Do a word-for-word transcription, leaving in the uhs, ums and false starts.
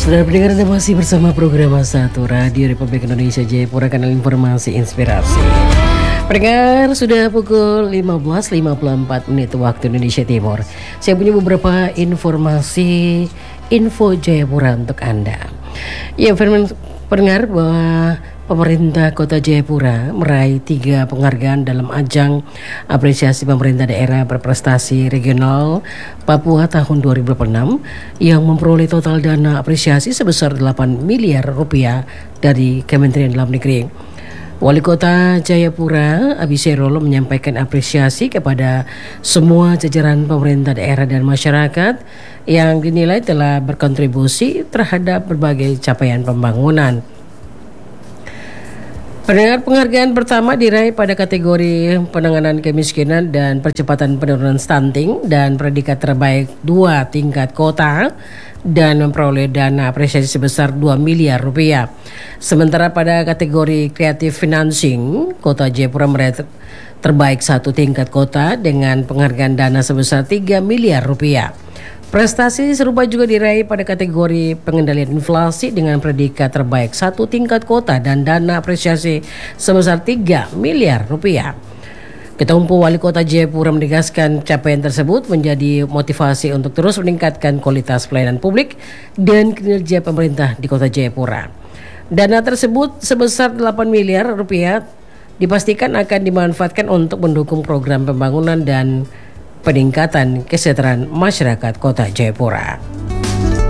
Saudara pendengar, Anda masih bersama program satu Radio Republik Indonesia Jayapura, kanal informasi inspirasi. Pendengar, sudah pukul lima belas lima puluh empat menit waktu Indonesia Timur. Saya punya beberapa informasi info Jayapura untuk Anda. Ya, pendengar, bahwa pemerintah Kota Jayapura meraih tiga penghargaan dalam ajang apresiasi pemerintah daerah berprestasi regional Papua tahun dua ribu dua puluh enam yang memperoleh total dana apresiasi sebesar delapan miliar rupiah dari Kementerian Dalam Negeri. Wali Kota Jayapura Abisherolo menyampaikan apresiasi kepada semua jajaran pemerintah daerah dan masyarakat yang dinilai telah berkontribusi terhadap berbagai capaian pembangunan. Pendengar, penghargaan pertama diraih pada kategori penanganan kemiskinan dan percepatan penurunan stunting dan predikat terbaik dua tingkat kota dan memperoleh dana apresiasi sebesar dua miliar rupiah. Sementara pada kategori creative financing, Kota Jayapura meraih terbaik satu tingkat kota dengan penghargaan dana sebesar tiga miliar rupiah. Prestasi serupa juga diraih pada kategori pengendalian inflasi dengan predikat terbaik satu tingkat kota dan dana apresiasi sebesar tiga miliar rupiah. Ketua Umum Wali Kota Jayapura menegaskan capaian tersebut menjadi motivasi untuk terus meningkatkan kualitas pelayanan publik dan kinerja pemerintah di Kota Jayapura. Dana tersebut sebesar delapan miliar rupiah dipastikan akan dimanfaatkan untuk mendukung program pembangunan dan peningkatan kesejahteraan masyarakat Kota Jayapura.